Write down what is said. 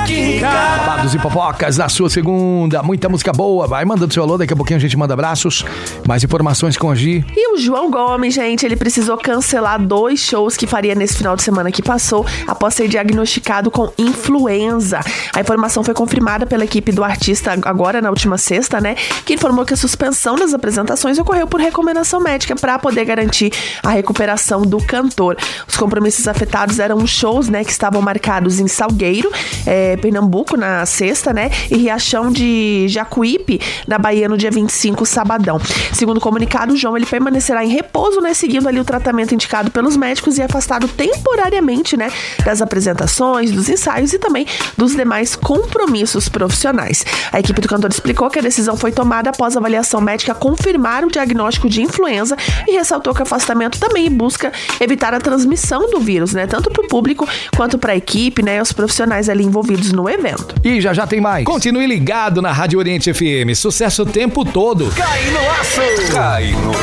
Babados e fofocas da sua segunda. Muita música boa. Vai mandando seu alô, daqui a pouquinho a gente manda abraços. Mais informações com a Gi. E o João Gomes, gente, ele precisou cancelar 2 shows que faria nesse final de semana que passou, após ser diagnosticado com influenza. A informação foi confirmada pela equipe do artista agora na última sexta, né? Que informou que a suspensão das apresentações ocorreu por recomendação médica para poder garantir a recuperação do cantor. Os compromissos afetados eram os shows, né, que estavam marcados em Salgueiro, Pernambuco, na sexta, né? E Riachão de Jacuípe, na Bahia, no dia 25, sabadão. Segundo o comunicado, o João ele permanecerá em repouso, né? Seguindo ali o tratamento indicado pelos médicos e afastado temporariamente, né? Das apresentações, dos ensaios e também dos demais compromissos profissionais. A equipe do cantor explicou que a decisão foi tomada após a avaliação médica confirmar o diagnóstico de influenza e ressaltou que o afastamento também busca evitar a transmissão do vírus, né? Tanto para o público quanto para a equipe, né? E os profissionais ali envolvidos no evento. E já tem mais. Continue ligado na Rádio Oriente FM. Sucesso o tempo todo. Cai no aço! Cai no